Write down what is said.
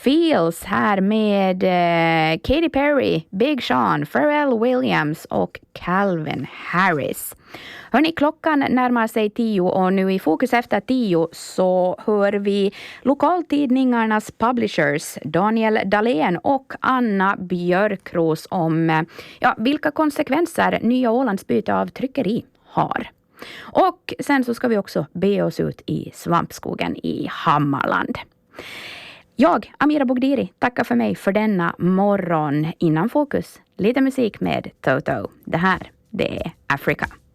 Feels här med Katy Perry, Big Sean, Pharrell Williams och Calvin Harris. Hörrni, klockan närmar sig 10 och nu i Fokus efter 10 så hör vi lokaltidningarnas publishers Daniel Dahlén och Anna Björkros om vilka konsekvenser Nya Ålands byte av tryckeri har. Och sen så ska vi också be oss ut i svampskogen i Hammarland. Jag, Amira Bogdiri, tackar för mig för denna morgon. Innan Fokus, lite musik med Toto. Det här, det är Africa.